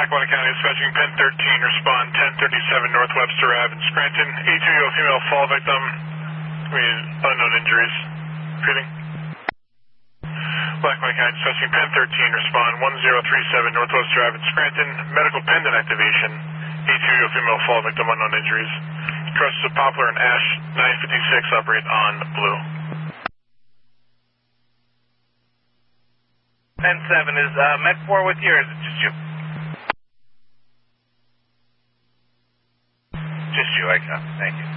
Lackawanna County dispatching Penn 13, respond 1037 North Webster Ave in Scranton. A2 female fall victim. We unknown injuries. Repeating. Lackawanna County dispatching Penn 13, respond 1037 North Webster Ave in Scranton. Medical pendant activation. A2 female fall victim, unknown injuries. Crosses of Poplar and Ash 956 operate on blue. Penn 7, is Met 4 with you or is it just you? Just you, I copy. Thank you.